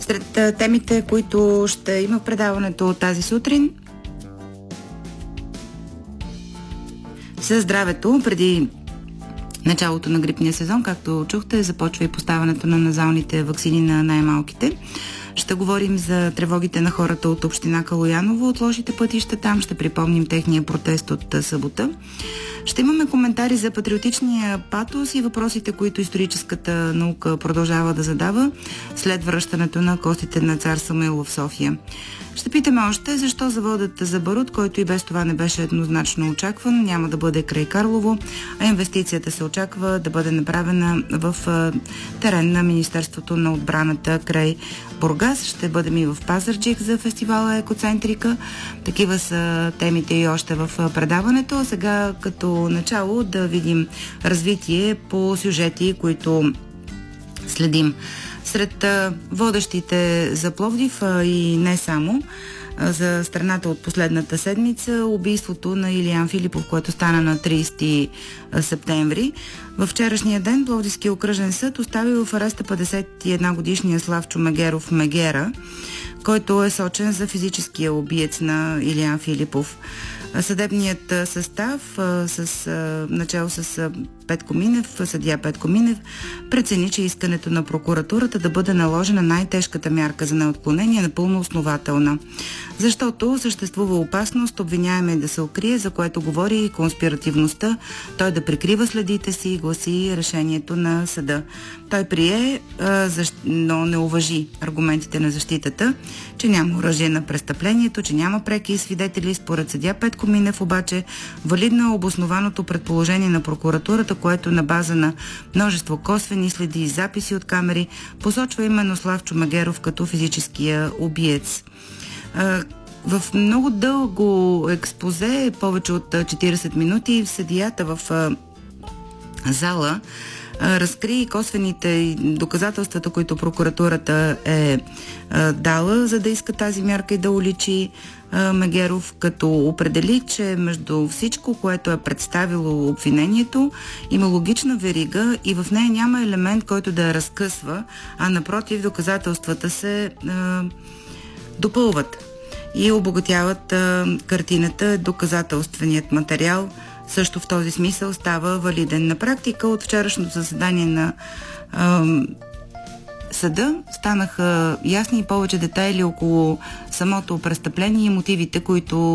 Сред темите, които ще има в предаването тази сутрин, за здравето. Преди началото на грипния сезон, както чухте, започва и поставянето на назалните ваксини на най-малките. Ще говорим за тревогите на хората от община Калояново, от лошите пътища там. Ще припомним техния протест от събота. Ще имаме коментари за патриотичния патос и въпросите, които историческата наука продължава да задава след връщането на костите на цар Самуил в София. Ще питаме още защо заводът за барут, който и без това не беше еднозначно очакван, няма да бъде край Карлово, а инвестицията се очаква да бъде направена в терен на Министерството на отбраната край Бургас. Ще бъдем и в Пазарджик за фестивала Екоцентрика. Такива са темите и още в предаването. А сега като начало да видим развитие по сюжети, които следим. Сред водещите за Пловдив и не само за страната от последната седмица, убийството на Илиян Филипов, което стана на 30 септември. Във вчерашния ден Пловдивския окръжен съд остави в ареста 51-годишния Славчо Мегеров Мегера, който е сочен за физическия убиец на Илиян Филипов. Съдебният състав начало с Петко Минев, съдия Петко Минев, прецени, че искането на прокуратурата да бъде наложена най-тежката мярка за неотклонение е напълно основателна. Защото съществува опасност обвиняемият да се укрие, за което говори и конспиративността, той да прикрива следите си и гласи решението на съда. Той прие, но не уважи аргументите на защитата, че няма оръжие на престъплението, че няма преки свидетели. Според съдия Петко Минев обаче валидно е обоснованото предположение на прокуратурата, което на база на множество косвени следи и записи от камери посочва именно Славчо Мегеров като физическия убиец. В много дълго експозе, повече от 40 минути, съдията в зала разкри косвените доказателствата, които прокуратурата е дала, за да иска тази мярка и да уличи Мегеров, като определи, че между всичко, което е представило обвинението, има логична верига и в нея няма елемент, който да я разкъсва, а напротив, доказателствата се допълват и обогатяват картината. Доказателственият материал също в този смисъл става валиден. На практика от вчерашното заседание на съда станаха ясни и повече детайли около самото престъпление и мотивите, които